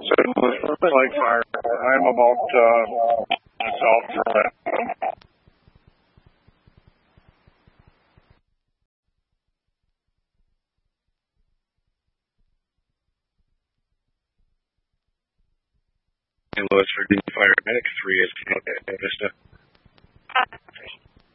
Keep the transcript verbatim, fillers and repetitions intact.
Saint Louis Lake Fire. I'm about uh, south from that. Saint Louis Virginia Fire Medic three is okay, Vista.